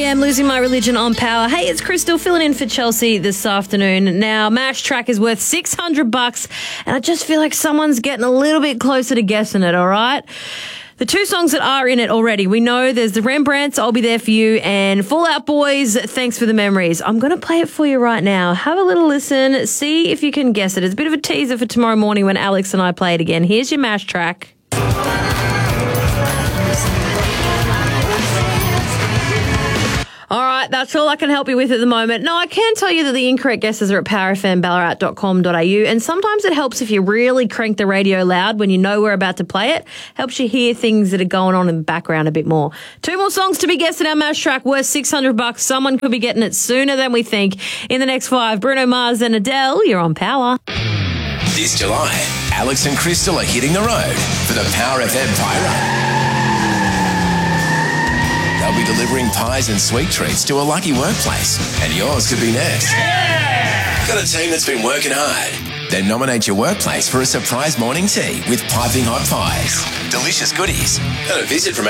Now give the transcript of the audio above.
a.m. Losing My Religion on Power. Hey, it's Crystal filling in for Chelsea this afternoon. Now, MASH track is worth $600, and I just feel like someone's getting a little bit closer to guessing it, all right? The two songs that are in it already, we know there's the Rembrandts, I'll Be There For You, and Fall Out Boys, Thanks For The Memories. I'm going to play it for you right now. Have a little listen, see if you can guess it. It's a bit of a teaser for tomorrow morning when Alex and I play it again. Here's your MASH track. All right, that's all I can help you with at the moment. No, I can tell you that the incorrect guesses are at powerfmballarat.com.au, and sometimes it helps if you really crank the radio loud when you know we're about to play it. Helps you hear things that are going on in the background a bit more. Two more songs to be guessed in our MASH track, worth $600. Someone could be getting it sooner than we think. In the next 5, Bruno Mars and Adele, you're on Power. This July, Alex and Crystal are hitting the road for the Power FM Pie Run. They'll be delivering pies and sweet treats to a lucky workplace, and yours could be next. Yeah! Got a team that's been working hard? Then nominate your workplace for a surprise morning tea with piping hot pies, delicious goodies, and a visit from